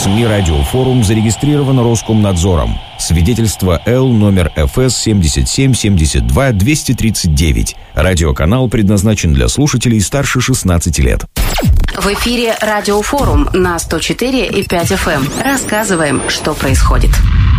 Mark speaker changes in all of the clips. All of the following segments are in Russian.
Speaker 1: СМИ «Радиофорум» зарегистрирован Роскомнадзором. Свидетельство Л номер ФС 77-72-239. Радиоканал предназначен для слушателей старше 16 лет.
Speaker 2: В эфире «Радиофорум» на 104,5 FM. Рассказываем, что происходит.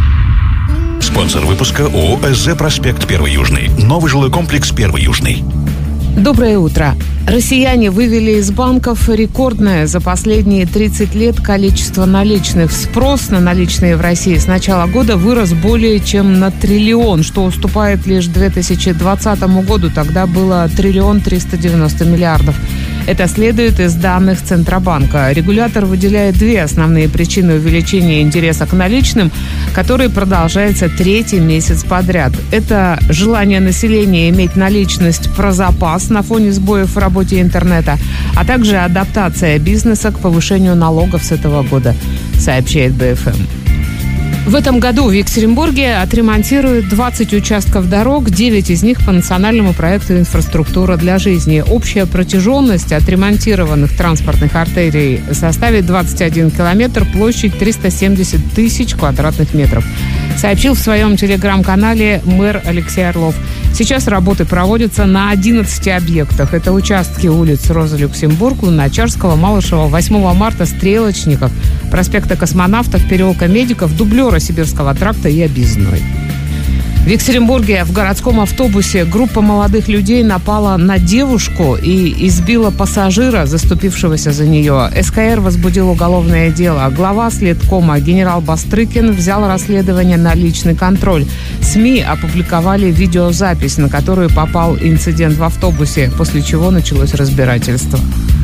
Speaker 3: Спонсор выпуска ООО «СЗ Проспект 1 Южный». Новый жилой комплекс 1 Южный.
Speaker 4: Доброе утро. Россияне вывели из банков рекордное за последние 30 лет количество наличных. Спрос на наличные в России с начала года вырос более чем на триллион, что уступает лишь 2020 году. Тогда было 1 390 миллиардов. Это следует из данных Центробанка. Регулятор выделяет две основные причины увеличения интереса к наличным, который продолжается третий месяц подряд. Это желание населения иметь наличность про запас на фоне сбоев в работе интернета, а также адаптация бизнеса к повышению налогов с этого года, сообщает БФМ. В этом году в Екатеринбурге отремонтируют 20 участков дорог, 9 из них по национальному проекту «Инфраструктура для жизни». Общая протяженность отремонтированных транспортных артерий составит 21 километр, площадь 370 тысяч квадратных метров, сообщил в своем телеграм-канале мэр Алексей Орлов. Сейчас работы проводятся на 11 объектах. Это участки улиц Роза Люксембург, Луначарского, Малышева, 8 марта, Стрелочников, проспекта Космонавтов, переулка Медиков, Дублера, Сибирского тракта и Объездной. В Екатеринбурге в городском автобусе группа молодых людей напала на девушку и избила пассажира, заступившегося за нее. СКР возбудил уголовное дело. Глава следкома генерал Бастрыкин взял расследование на личный контроль. СМИ опубликовали видеозапись, на которую попал инцидент в автобусе, после чего началось разбирательство.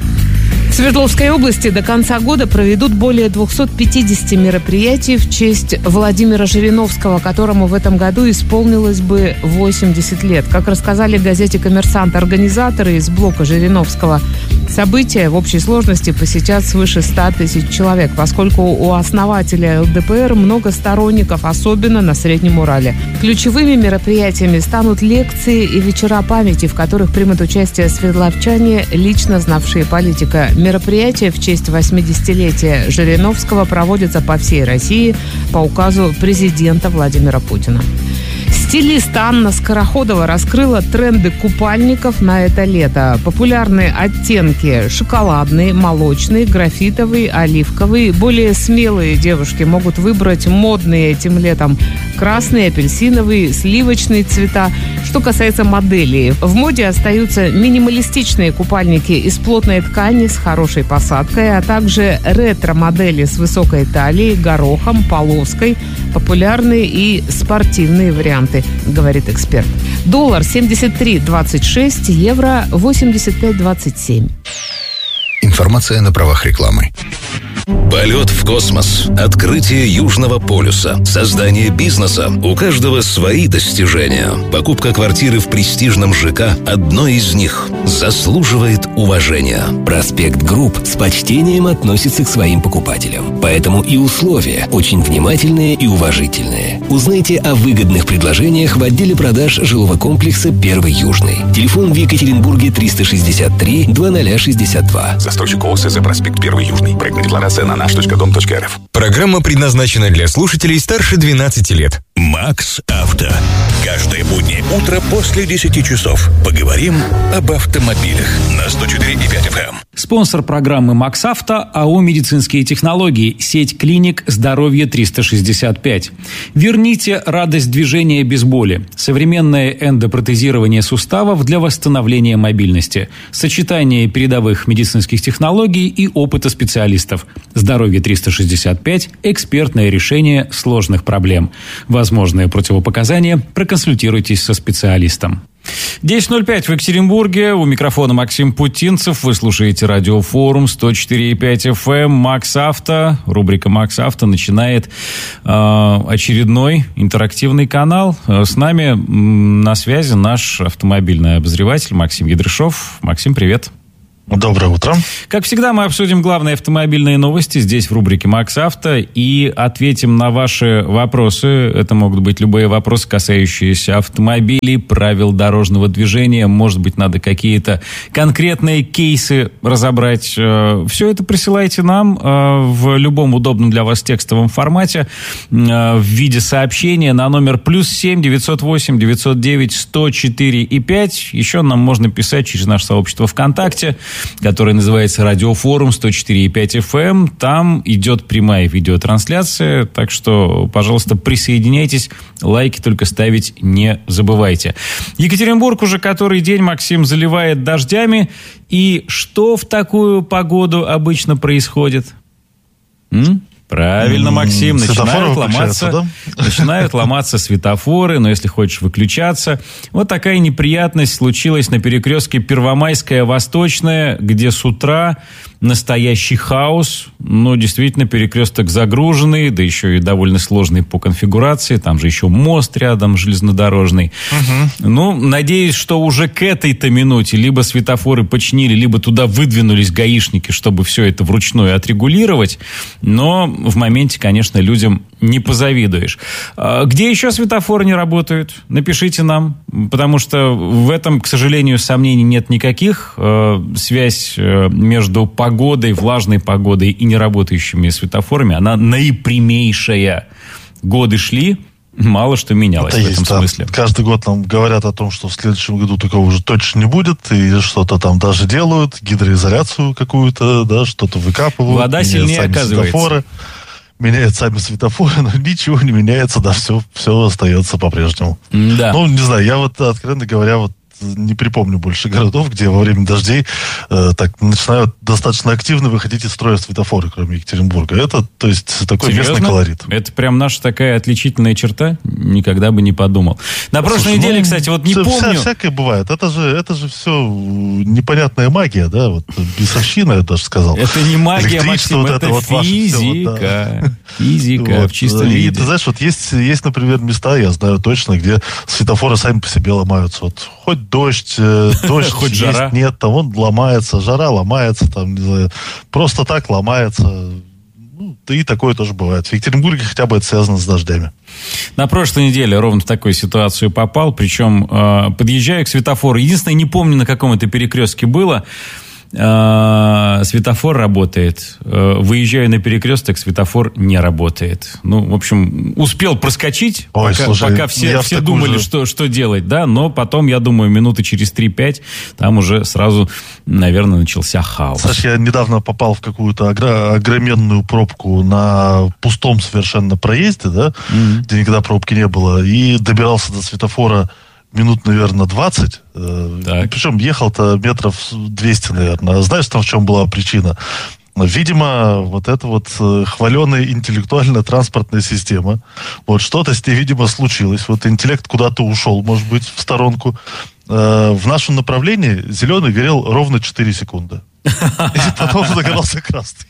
Speaker 4: В Свердловской области до конца года проведут более 250 мероприятий в честь Владимира Жириновского, которому в этом году исполнилось бы 80 лет. Как рассказали в газете «Коммерсант» организаторы из блока Жириновского, события в общей сложности посетят свыше 100 тысяч человек, поскольку у основателя ЛДПР много сторонников, особенно на Среднем Урале. Ключевыми мероприятиями станут лекции и вечера памяти, в которых примут участие свердловчане, лично знавшие политика. Мероприятия в честь 80-летия Жириновского проводятся по всей России по указу президента Владимира Путина. Стилист Анна Скороходова раскрыла тренды купальников на это лето. Популярные оттенки: шоколадный, молочный, графитовый, оливковый. Более смелые девушки могут выбрать модные этим летом красный, апельсиновый, сливочный цвета. Что касается моделей, в моде остаются минималистичные купальники из плотной ткани с хорошей посадкой, а также ретро-модели с высокой талией, горохом, полоской, популярные и спортивные варианты, говорит эксперт. Доллар 73.26, евро 85.27.
Speaker 3: Информация на правах рекламы. Полет в космос, открытие Южного полюса, создание бизнеса. У каждого свои достижения. Покупка квартиры в престижном ЖК – одно из них. Заслуживает уважения.
Speaker 5: Проспект Групп с почтением относится к своим покупателям. Поэтому и условия очень внимательные и уважительные. Узнайте о выгодных предложениях в отделе продаж жилого комплекса 1 Южный. Телефон в Екатеринбурге 363 2062.
Speaker 3: Застройщик ООО «СЗ Проспект 1 Южный». Проектная декларация на наш.дом.рф.
Speaker 6: Программа предназначена для слушателей старше 12 лет.
Speaker 3: Макс Авто. Каждое буднее утро после 10 часов. Поговорим об автомобилях на 104,5 FM.
Speaker 7: Спонсор программы «Макс Авто» АО «Медицинские технологии», сеть клиник «Здоровье 365». Верните радость движения без боли. Современное эндопротезирование суставов для восстановления мобильности. Сочетание передовых медицинских технологий и опыта специалистов. «Здоровье 365» – экспертное решение сложных проблем. Возможные противопоказания – проконсультируйтесь со специалистом. 10:05 в Екатеринбурге. У микрофона Максим Путинцев. Вы слушаете радиофорум 104,5 FM. Макс Авто. Рубрика Макс Авто начинает очередной интерактивный канал. С нами на связи наш автомобильный обозреватель Максим Ядрышов. Максим, привет.
Speaker 8: Доброе утро.
Speaker 7: Как всегда, мы обсудим главные автомобильные новости здесь в рубрике «Максавто» и ответим на ваши вопросы. Это могут быть любые вопросы, касающиеся автомобилей, правил дорожного движения. Может быть, надо какие-то конкретные кейсы разобрать. Все это присылайте нам в любом удобном для вас текстовом формате в виде сообщения на номер +7 908 909 104 и 5. Еще нам можно писать через наше сообщество ВКонтакте, который называется «Радиофорум 104,5 FM». Там идет прямая видеотрансляция, так что, пожалуйста, присоединяйтесь. Лайки только ставить не забывайте. Екатеринбург уже который день, Максим, заливает дождями. И что в такую погоду обычно происходит? Правильно, Максим, начинают ломаться светофоры, но если хочешь выключаться. Вот такая неприятность случилась на перекрестке Первомайская, Восточная, где с утра настоящий хаос. Ну, действительно, перекресток загруженный, да еще и довольно сложный по конфигурации. Там же еще мост рядом железнодорожный. Ну, надеюсь, что уже к этой-то минуте либо светофоры починили, либо туда выдвинулись гаишники, чтобы все это вручную отрегулировать. Но в моменте, конечно, людям не позавидуешь. Где еще светофоры не работают? Напишите нам, потому что в этом, к сожалению, сомнений нет никаких. Связь между погодой, влажной погодой и неработающими светофорами, она наипрямейшая. Годы шли, мало что менялось в этом смысле.
Speaker 8: Каждый год нам говорят о том, что в следующем году такого уже точно не будет, и что-то там даже делают, гидроизоляцию какую-то, да, что-то выкапывают.
Speaker 7: Вода сильнее оказывается.
Speaker 8: Светофоры, меняют сами светофоры, но ничего не меняется, да, все остается по-прежнему.
Speaker 7: Да.
Speaker 8: Ну, не знаю, я вот, откровенно говоря, вот не припомню больше городов, где во время дождей так начинают достаточно активно выходить из строя светофоры, кроме Екатеринбурга. Это, то есть, такой местный колорит.
Speaker 7: Это прям наша такая отличительная черта? Никогда бы не подумал. На прошлой неделе, кстати, вот не помню...
Speaker 8: Всякое бывает. Это же все непонятная магия, да? Вот бесовщина, я даже сказал.
Speaker 7: Это не магия, Максим, вот это физика. Физика в чистом виде.
Speaker 8: И ты знаешь, вот есть, например, места, я знаю точно, где светофоры сами по себе ломаются. Вот хоть дождь
Speaker 7: хоть
Speaker 8: есть,
Speaker 7: жара.
Speaker 8: нет, там он ломается, жара ломается, там, не знаю, просто так ломается. Ну, и такое тоже бывает. В Екатеринбурге хотя бы это связано с дождями.
Speaker 7: На прошлой неделе ровно в такую ситуацию попал, причем подъезжаю к светофору. Единственное, не помню, на каком это перекрестке было. Светофор работает. Выезжаю на перекресток, светофор не работает. Ну, в общем, успел проскочить, пока все думали, что делать, да, но потом, я думаю, минуты через 3-5 там уже сразу, наверное, начался хаос.
Speaker 8: Саш, я недавно попал в какую-то огроменную пробку на пустом совершенно проезде, да, где никогда пробки не было, и добирался до светофора минут, наверное, 20. Причем ехал-то метров 200, наверное. Знаешь, там в чем была причина? Видимо, вот эта вот хваленая интеллектуальная транспортная система, вот что-то с ней, видимо, случилось. Вот интеллект куда-то ушел, может быть, в сторонку. В нашем направлении зеленый горел ровно 4 секунды. И потом загорался красный.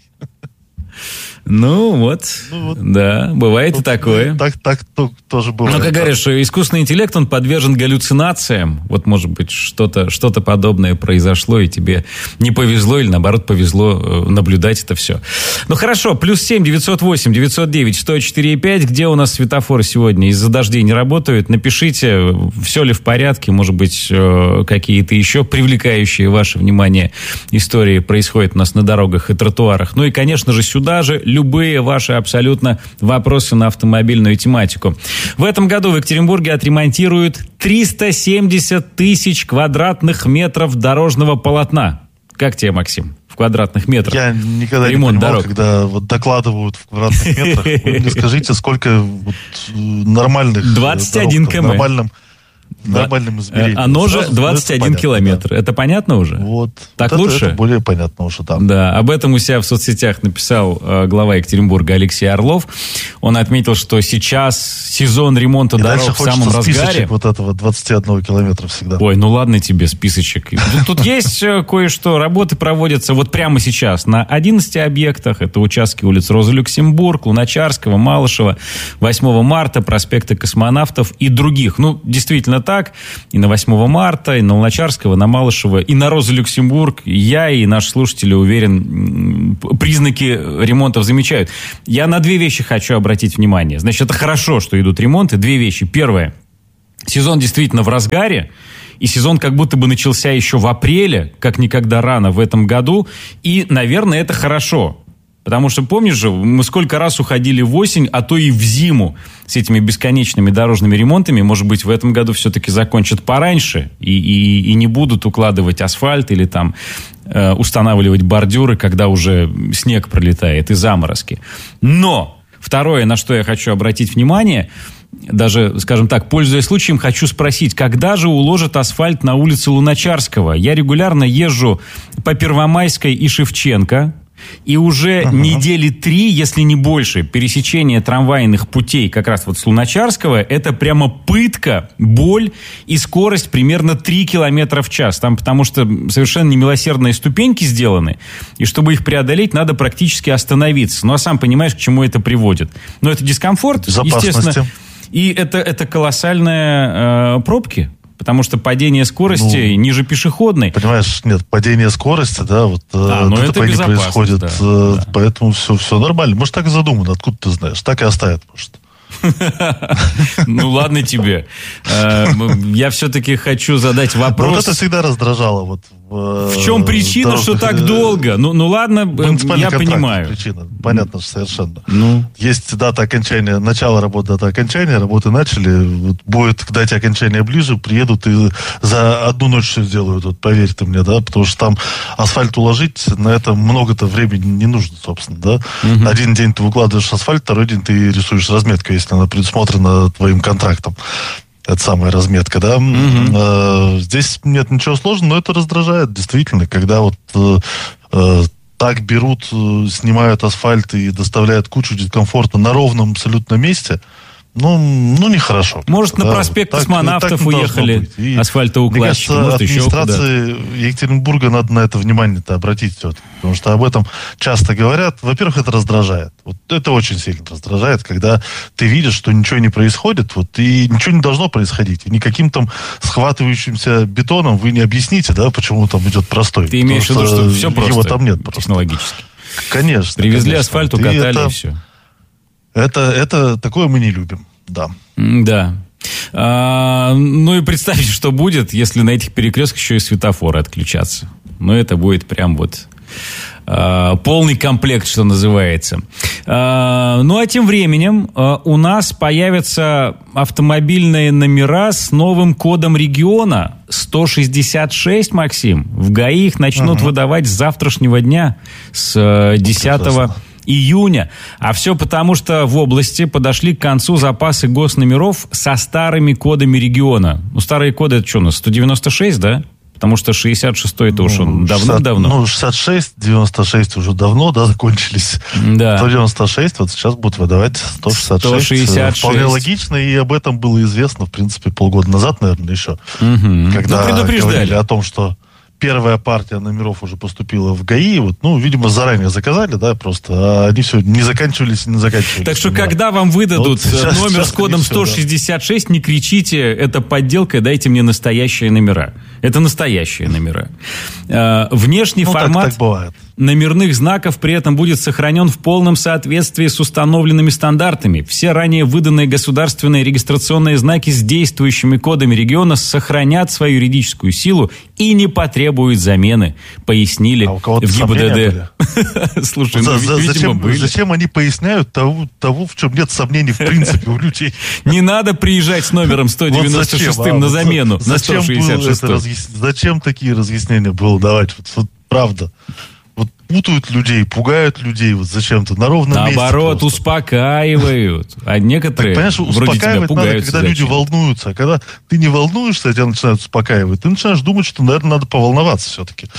Speaker 7: Ну вот, да, бывает и такое.
Speaker 8: Так тоже бывает.
Speaker 7: Но, как говоришь, искусственный интеллект, он подвержен галлюцинациям. Вот, может быть, что-то подобное произошло, и тебе не повезло, или, наоборот, повезло наблюдать это все. Ну, хорошо, +7 908 909 104 5. Где у нас светофоры сегодня из-за дождей не работают? Напишите, все ли в порядке, может быть, какие-то еще привлекающие ваше внимание истории происходят у нас на дорогах и тротуарах. Ну и, конечно же, сюда же любые ваши абсолютно вопросы на автомобильную тематику. В этом году в Екатеринбурге отремонтируют 370 тысяч квадратных метров дорожного полотна. Как тебе, Максим, в квадратных метрах?
Speaker 8: Я никогда
Speaker 7: ремонт
Speaker 8: не понимал,
Speaker 7: дорог,
Speaker 8: когда вот докладывают в квадратных метрах. Вы мне скажите, сколько нормальных...
Speaker 7: 21 км.
Speaker 8: Нормальным измерением.
Speaker 7: Оно же 21 километр. Да. Это понятно уже?
Speaker 8: Вот.
Speaker 7: Так
Speaker 8: вот
Speaker 7: лучше?
Speaker 8: Это более понятно уже, да.
Speaker 7: Да, об этом у себя в соцсетях написал глава Екатеринбурга Алексей Орлов. Он отметил, что сейчас сезон ремонта дорог в самом разгаре.
Speaker 8: Вот этого 21 километра всегда.
Speaker 7: Ой, ну ладно тебе списочек. Тут есть кое-что. Работы проводятся вот прямо сейчас на 11 объектах. Это участки улиц Роза Люксембург, Луначарского, Малышева, 8 марта, проспекта Космонавтов и других. Ну, действительно так. так, и на 8 марта, и на Луначарского, на Малышева, и на Розу Люксембург. Я и наши слушатели, уверен, признаки ремонтов замечают. Я на две вещи хочу обратить внимание. Значит, это хорошо, что идут ремонты. Две вещи. Первое. Сезон действительно в разгаре. И сезон как будто бы начался еще в апреле, как никогда рано в этом году. И, наверное, это хорошо. Потому что, помнишь же, мы сколько раз уходили в осень, а то и в зиму с этими бесконечными дорожными ремонтами. Может быть, в этом году все-таки закончат пораньше и не будут укладывать асфальт или там устанавливать бордюры, когда уже снег пролетает и заморозки. Но второе, на что я хочу обратить внимание, даже, скажем так, пользуясь случаем, хочу спросить, когда же уложат асфальт на улице Луначарского? Я регулярно езжу по Первомайской и Шевченко, и уже недели 3, если не больше, пересечение трамвайных путей как раз вот с Луначарского, это прямо пытка, боль и скорость примерно 3 километра в час. Там потому что совершенно немилосердные ступеньки сделаны, и чтобы их преодолеть, надо практически остановиться. Ну, а сам понимаешь, к чему это приводит. Но это дискомфорт, естественно. И это колоссальные пробки, потому что падение скорости ниже пешеходной.
Speaker 8: Понимаешь, нет, падение скорости, да, вот
Speaker 7: это
Speaker 8: не происходит, поэтому все нормально. Может, так и задумано, откуда ты знаешь, так и оставят, может.
Speaker 7: Ну, ладно тебе. Я все-таки хочу задать вопрос.
Speaker 8: Вот это всегда раздражало.
Speaker 7: В чем причина, что так долго? Ну ладно, я понимаю.
Speaker 8: Причина. Понятно совершенно. Есть дата окончания, начало работы, дата окончания, работы начали. Будет к дате окончания ближе, приедут и за одну ночь все сделают. Вот, поверь ты мне, да, потому что там асфальт уложить, на это много-то времени не нужно, собственно, да. Один день ты выкладываешь асфальт, второй день ты рисуешь разметку, если она предусмотрена твоим контрактом. Это самая разметка, да. Здесь нет ничего сложного, но это раздражает, действительно, когда вот так берут, снимают асфальт и доставляют кучу дискомфорта на ровном абсолютно месте. Ну, нехорошо.
Speaker 7: Может, на проспект Космонавтов уехали, асфальтоукладчики, может, еще куда.
Speaker 8: Администрации Екатеринбурга надо на это внимание-то обратить все-таки, потому что об этом часто говорят. Во-первых, это раздражает. Вот это очень сильно раздражает, когда ты видишь, что ничего не происходит, и ничего не должно происходить. И никаким там схватывающимся бетоном вы не объясните, да, почему там идет простой.
Speaker 7: Ты имеешь в виду, что все просто
Speaker 8: его там нет
Speaker 7: технологически?
Speaker 8: Конечно.
Speaker 7: Привезли асфальт, укатали, и все.
Speaker 8: Это такое мы не любим, да.
Speaker 7: Да. Ну и представьте, что будет, если на этих перекрестках еще и светофоры отключатся. Ну, это будет прям вот полный комплект, что называется. Ну, а тем временем у нас появятся автомобильные номера с новым кодом региона 166, Максим. В ГАИ их начнут выдавать с завтрашнего дня, с 10 июня. А все потому, что в области подошли к концу запасы госномеров со старыми кодами региона. Ну, старые коды, это что у нас, 196, да? Потому что 66-й это уж он давно-давно.
Speaker 8: 66, 96 уже давно, да, закончились.
Speaker 7: Да.
Speaker 8: 196, вот сейчас будут выдавать 166.
Speaker 7: 166.
Speaker 8: Вполне логично, и об этом было известно, в принципе, полгода назад, наверное, еще. Когда говорили о том, что первая партия номеров уже поступила в ГАИ, видимо, заранее заказали, да, просто, а они все не заканчивались.
Speaker 7: Так что, когда вам выдадут номер с кодом 166, не кричите, это подделка, дайте мне настоящие номера. Это настоящие номера. Внешний формат
Speaker 8: так бывает.
Speaker 7: Номерных знаков при этом будет сохранен в полном соответствии с установленными стандартами. Все ранее выданные государственные регистрационные знаки с действующими кодами региона сохранят свою юридическую силу и не потребуют замены, пояснили в ГИБДД. Слушай, видимо, были.
Speaker 8: Зачем они поясняют того, в чем нет сомнений в принципе у людей?
Speaker 7: Не надо приезжать с номером 196 на замену на 166.
Speaker 8: Зачем такие разъяснения было давать? Правда. Путают людей, пугают людей зачем-то на ровном месте.
Speaker 7: Наоборот, успокаивают. А некоторые вроде тебя пугают.
Speaker 8: Когда люди волнуются. А когда ты не волнуешься, тебя начинают успокаивать, ты начинаешь думать, что, наверное, надо поволноваться все-таки.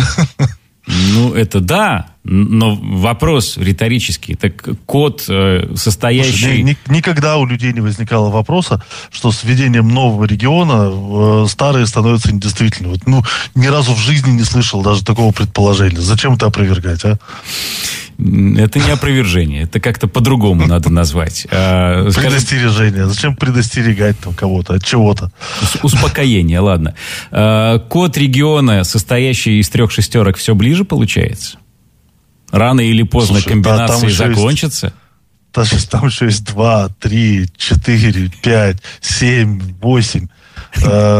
Speaker 7: Ну, это да, но вопрос риторический. Так код, состоящий...
Speaker 8: Слушай, никогда у людей не возникало вопроса, что с введением нового региона старые становятся недействительными. Ни разу в жизни не слышал даже такого предположения. Зачем это опровергать, а?
Speaker 7: Это не опровержение, это как-то по-другому надо назвать.
Speaker 8: Предостережение. Зачем предостерегать там кого-то от чего-то?
Speaker 7: Успокоение, ладно. Код региона, состоящий из 3 шестерок, все ближе получается? Рано или поздно комбинации закончатся?
Speaker 8: Там еще есть 2, 3, 4, 5, 7, 8.